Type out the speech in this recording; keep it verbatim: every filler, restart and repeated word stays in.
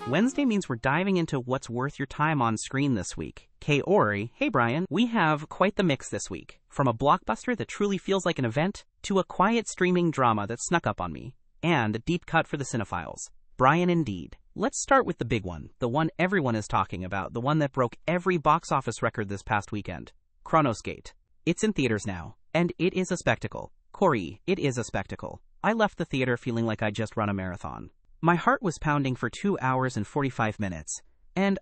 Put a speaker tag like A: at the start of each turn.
A: Wednesday means we're diving into what's worth your time on screen this week. Kay Ori, hey Brian, we have quite the mix this week. From a blockbuster that truly feels like an event, to a quiet streaming drama that snuck up on me, and a deep cut for the cinephiles. Brian indeed. Let's start with the big one, the one everyone is talking about, the one that broke every box office record this past weekend. Chronos Gate. It's in theaters now, and it is a spectacle. Corey, it is a spectacle. I left the theater feeling like I'd just run a marathon. My heart was pounding for two hours and forty-five minutes, and